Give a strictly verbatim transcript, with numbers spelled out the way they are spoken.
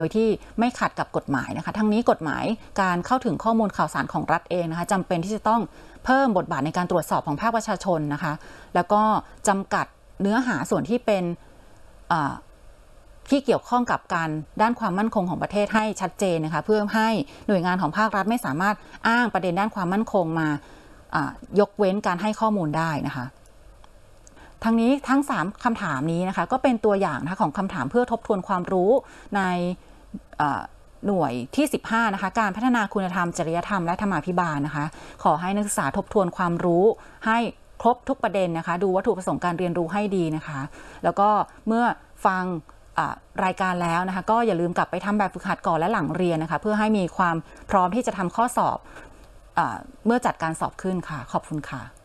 โดยที่ไม่ขัดกับกฎหมายนะคะทั้งนี้กฎหมายการเข้าถึงข้อมูลข่าวสารของรัฐเองนะคะจำเป็นที่จะต้องเพิ่มบทบาทในการตรวจสอบของภาคประชาชนนะคะแล้วก็จำกัดเนื้อหาส่วนที่เป็นที่เกี่ยวข้องกับการด้านความมั่นคงของประเทศให้ชัดเจนนะคะเพื่อให้หน่วยงานของภาครัฐไม่สามารถอ้างประเด็นด้านความมั่นคงมายกเว้นการให้ข้อมูลได้นะคะทั้งนี้ทั้งสามคำถามนี้นะคะก็เป็นตัวอย่างนะคะของคำถามเพื่อทบทวนความรู้ในหน่วยที่สิบห้านะคะการพัฒนาคุณธรรมจริยธรรมและธรรมาภิบาลนะคะขอให้นักศึกษาทบทวนความรู้ให้ครบทุกประเด็นนะคะดูวัตถุประสงค์การเรียนรู้ให้ดีนะคะแล้วก็เมื่อฟังรายการแล้วนะคะก็อย่าลืมกลับไปทำแบบฝึกหัดก่อนและหลังเรียนนะคะเพื่อให้มีความพร้อมที่จะทำข้อสอบเมื่อจัดการสอบขึ้นค่ะขอบคุณค่ะ